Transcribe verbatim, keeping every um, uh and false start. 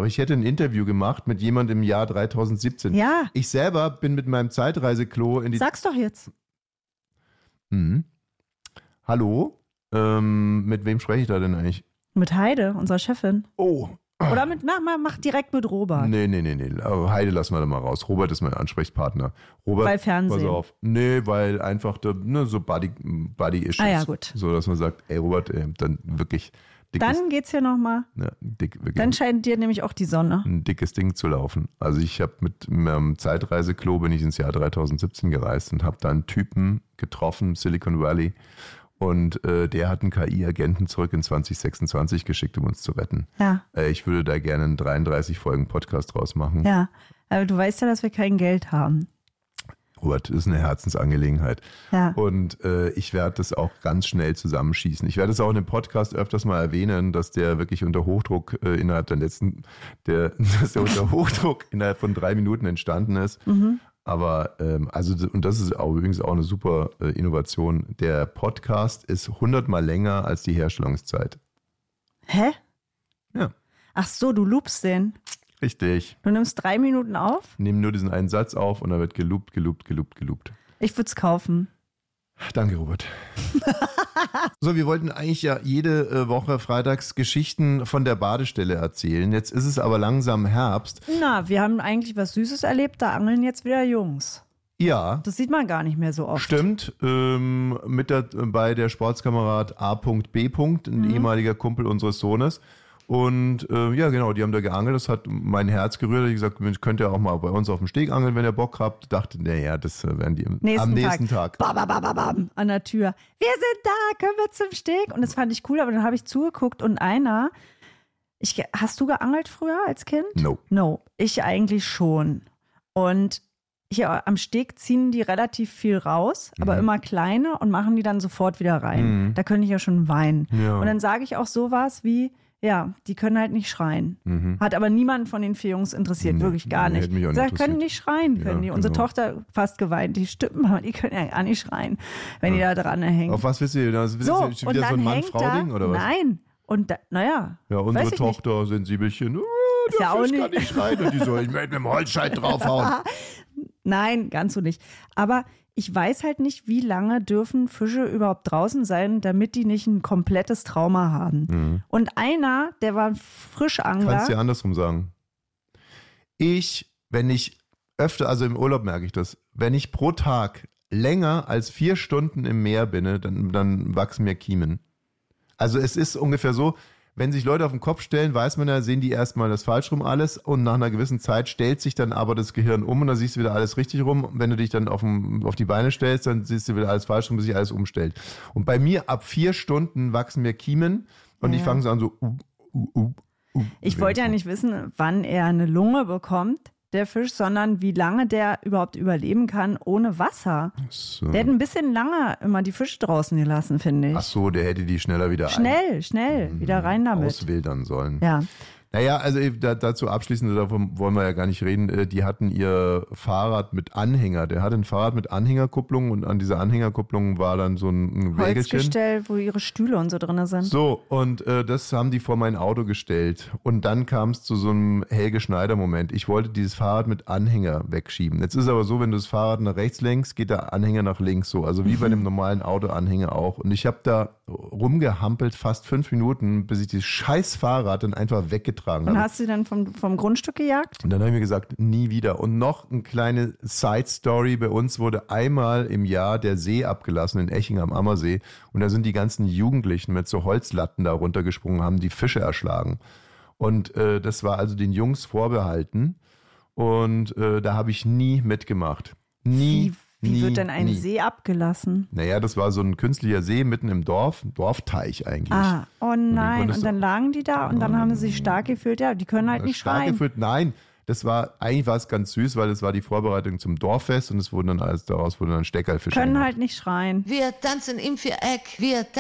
ich hätte ein Interview gemacht mit jemandem im Jahr dreitausendsiebzehn. Ja. Ich selber bin mit meinem Zeitreiseklo in die... Sag's doch jetzt. Mhm. Hallo? Ähm, mit wem spreche ich da denn eigentlich? Mit Heide, unserer Chefin. Oh. Oder mit, mach, mach, mach direkt mit Robert. Nee, nee, nee, nee. Heide lassen wir da mal raus. Robert ist mein Ansprechpartner. Robert, weil Fernsehen. Pass auf. Nee, weil einfach da, ne, so Buddy, Buddy-Issues. Ah ja, gut. So, dass man sagt, ey Robert, ey, dann wirklich dickes, Dann geht's hier nochmal. ja, dick, wirklich Dann scheint dir nämlich auch die Sonne. ein dickes Ding zu laufen. Also ich habe mit meinem Zeitreiseklo bin ich ins Jahr dreitausendsiebzehn gereist und habe da einen Typen getroffen, Silicon Valley. Und äh, der hat einen K I-Agenten zurück in zwanzig sechsundzwanzig geschickt, um uns zu retten. Ja. Äh, ich würde da gerne einen dreiunddreißig Folgen Podcast draus machen. Ja, aber du weißt ja, dass wir kein Geld haben. Robert, das ist eine Herzensangelegenheit. Ja. Und äh, ich werde das auch ganz schnell zusammenschießen. Ich werde es auch in dem Podcast öfters mal erwähnen, dass der wirklich unter Hochdruck äh, innerhalb der letzten, der, dass der unter Hochdruck innerhalb von drei Minuten entstanden ist. Mhm. Aber, ähm, also, und das ist auch, übrigens auch eine super äh, Innovation. Der Podcast ist hundertmal länger als die Herstellungszeit. Hä? Ja. Ach so, du loopst den. Richtig. Du nimmst drei Minuten auf? Nehmen nur diesen einen Satz auf und da wird geloopt, geloopt, geloopt, geloopt. Ich würde es kaufen. Danke, Robert. So, wir wollten eigentlich ja jede äh, Woche freitags Geschichten von der Badestelle erzählen. Jetzt ist es aber langsam Herbst. Na, wir haben eigentlich was Süßes erlebt, da angeln jetzt wieder Jungs. Ja. Das sieht man gar nicht mehr so oft. Stimmt, ähm, mit der, bei der Sportskamerad A B, ein mhm. ehemaliger Kumpel unseres Sohnes. Und äh, ja, genau, die haben da geangelt. Das hat mein Herz gerührt. Ich gesagt, Mensch, könnt ihr auch mal bei uns auf dem Steg angeln, wenn ihr Bock habt. Dachte, naja, das werden die im, nächsten am nächsten Tag. Tag. Bam, bam, bam, bam, an der Tür. Wir sind da, können wir zum Steg? Und das fand ich cool, aber dann habe ich zugeguckt und einer, ich, hast du geangelt früher als Kind? No. No, ich eigentlich schon. Und hier am Steg ziehen die relativ viel raus, aber mhm. immer kleine und machen die dann sofort wieder rein. Mhm. Da könnte ich ja schon weinen. Ja. Und dann sage ich auch sowas wie, ja, die können halt nicht schreien. Mhm. Hat aber niemanden von den vier Jungs interessiert, Nee, wirklich gar nee, nicht. hätte mich auch nicht Sie interessiert. können nicht schreien, können Ja, die. Unsere genau. Tochter fast geweint, die Stimmen, die können ja gar nicht schreien, wenn ja. die da dran hängen. Auf was wisst ihr? Das ist so, wieder und so dann ein hängt Mann-Frau-Ding da, oder was? Nein. Und da, naja, Ja, unsere weiß ich Tochter, Sensibelchen, oh, Ist der ja auch Fisch nicht- kann nicht schreien. Und die so, ich möchte mit dem Holzscheit draufhauen. Nein, ganz so nicht. Aber ich weiß halt nicht, wie lange dürfen Fische überhaupt draußen sein, damit die nicht ein komplettes Trauma haben. Mhm. Und einer, der war Frischangler. Kannst du ja andersrum sagen. Ich, wenn ich öfter, also im Urlaub merke ich das, wenn ich pro Tag länger als vier Stunden im Meer bin, dann, dann wachsen mir Kiemen. Also es ist ungefähr so, wenn sich Leute auf den Kopf stellen, weiß man ja, sehen die erstmal das falsch rum alles und nach einer gewissen Zeit stellt sich dann aber das Gehirn um und dann siehst du wieder alles richtig rum. Und wenn du dich dann auf, dem, auf die Beine stellst, dann siehst du wieder alles falsch rum, bis sich alles umstellt. Und bei mir ab vier Stunden wachsen mir Kiemen und Ja. ich fange so an so uh, uh, uh, uh, Ich wollte ja nicht wissen, wann er eine Lunge bekommt, der Fisch, sondern wie lange der überhaupt überleben kann ohne Wasser. So. Der hat ein bisschen lange immer die Fische draußen gelassen, finde ich. Ach so, der hätte die schneller wieder Schnell, schnell, ein, wieder rein damit. auswildern sollen. Ja. Naja, also da, dazu abschließend, davon wollen wir ja gar nicht reden, die hatten ihr Fahrrad mit Anhänger. Der hatte ein Fahrrad mit Anhängerkupplung und an dieser Anhängerkupplung war dann so ein, ein Wägelchen. Holzgestell, wo ihre Stühle und so drin sind. So, und äh, das haben die vor mein Auto gestellt. Und dann kam es zu so einem Helge Schneider-Moment. Ich wollte dieses Fahrrad mit Anhänger wegschieben. Jetzt ist es aber so, wenn du das Fahrrad nach rechts lenkst, geht der Anhänger nach links so. Also wie bei einem normalen Autoanhänger auch. Und ich habe da rumgehampelt fast fünf Minuten, bis ich dieses scheiß Fahrrad dann einfach weggetragen Und habe. hast du dann vom, vom Grundstück gejagt? Und dann habe ich mir gesagt, nie wieder. Und noch eine kleine Side-Story. Bei uns wurde einmal im Jahr der See abgelassen in Eching am Ammersee. Und da sind die ganzen Jugendlichen mit so Holzlatten da runtergesprungen, haben die Fische erschlagen. Und äh, das war also den Jungs vorbehalten. Und äh, da habe ich nie mitgemacht. Nie. Wie, wie nie, wird denn ein nie. See abgelassen? Naja, das war so ein künstlicher See mitten im Dorf, ein Dorfteich eigentlich. Ah, oh nein. konntest Und dann lagen die da und dann haben sie sich stark gefühlt. Ja, die können halt nicht Stark schreien. gefüllt, nein. Das war, eigentlich war es ganz süß, weil es war die Vorbereitung zum Dorffest und es wurden dann alles daraus wurden dann Steckerlfische Können gemacht. halt nicht schreien. Wir tanzen im Viereck, wir